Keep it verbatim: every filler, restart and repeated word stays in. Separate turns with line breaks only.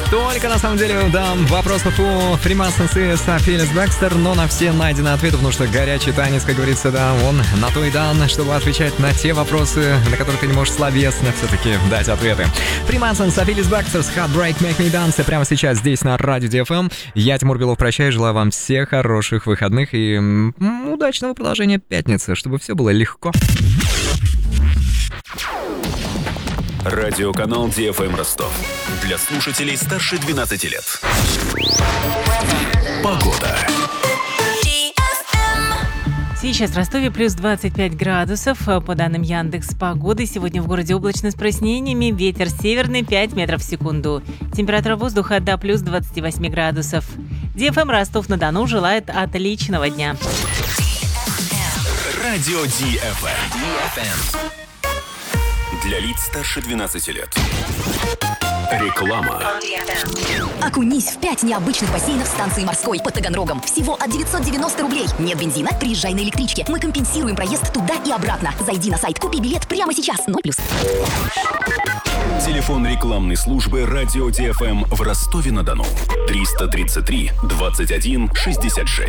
Только на самом деле дам вопросов у Freemasons и Филлис Бэкстер, но на все найдены ответы, потому что горячий танец, как говорится, да, он на то и дан, чтобы отвечать на те вопросы, на которые ты не можешь словесно все-таки дать ответы. Freemasons и Филлис Бэкстер с Heartbreak Make Me Dance прямо сейчас здесь на Радио ди эф эм. Я, Тимур Белов, прощаюсь, желаю вам всех хороших выходных и м, удачного продолжения пятницы, чтобы все было легко.
Радиоканал ди эф эм Ростов. Для слушателей старше двенадцати лет. Погода.
Сейчас в Ростове плюс двадцать пять градусов. По данным Яндекс.Погоды, сегодня в городе облачно с прояснениями. Ветер северный пять метров в секунду. Температура воздуха до плюс двадцати восьми градусов. ди эф эм Ростов-на-Дону желает отличного дня.
Радио ди эф эм. Для лиц старше двенадцати лет. Реклама.
Окунись в пять необычных бассейнов станции Морской под Таганрогом. Всего от девятьсот девяносто рублей. Нет бензина? Приезжай на электричке. Мы компенсируем проезд туда и обратно. Зайди на сайт, купи билет прямо сейчас. ноль плюс.
Телефон рекламной службы Радио ди эф эм в Ростове-на-Дону. триста тридцать три двадцать один шестьдесят шесть.